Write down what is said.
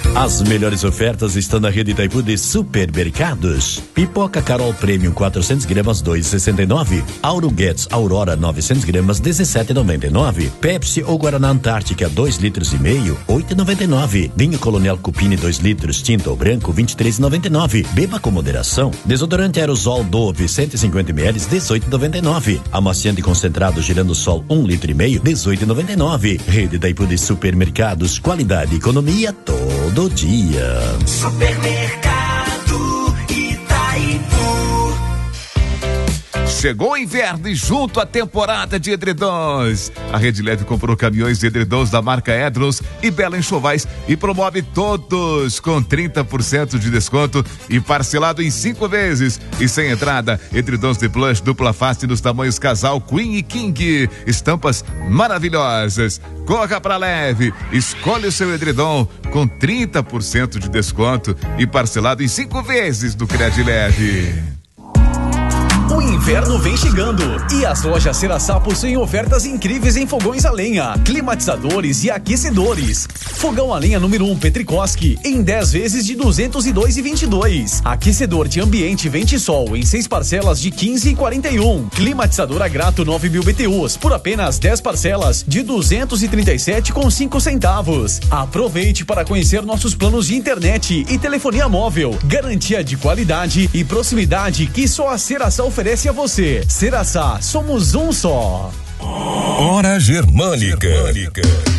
As melhores ofertas estão na rede Itaipu de supermercados. Pipoca Carol Premium 400 gramas 2,69. Auro Guedes Aurora 900 gramas 17,99. Pepsi ou Guaraná Antártica 2 litros e meio 8,99. Vinho Colonial Cupini 2 litros tinto ou branco 23,99. Beba com moderação. Desodorante aerosol Dove 150 ml 18,99. Amaciante concentrado Girando Sol 1 litro e meio 18,99. Rede Itaipu de supermercados, qualidade e economia todo dia. Supermercado Itaipu. Chegou o inverno e junto à temporada de edredons. A Rede Leve comprou caminhões de edredons da marca Edros e Bela Enxovais e promove todos com 30% de desconto e parcelado em 5 vezes. E sem entrada, edredons de plush dupla face nos tamanhos casal, queen e king. Estampas maravilhosas. Corra pra Leve, escolhe o seu edredom com 30% de desconto e parcelado em 5 vezes do Cred Leve. O inverno vem chegando e as lojas Ceraçá possuem ofertas incríveis em fogões a lenha, climatizadores e aquecedores. Fogão a lenha número 1 Petrikoski em 10 vezes de 202,22. Aquecedor de ambiente Ventisol em 6 parcelas de 15,41. Climatizador Agrato 9.000 BTUs por apenas 10 parcelas de 237,5 centavos. Aproveite para conhecer nossos planos de internet e telefonia móvel. Garantia de qualidade e proximidade que só a Ceraçá oferece a você. Ceraçá, somos um só. Hora Germânica.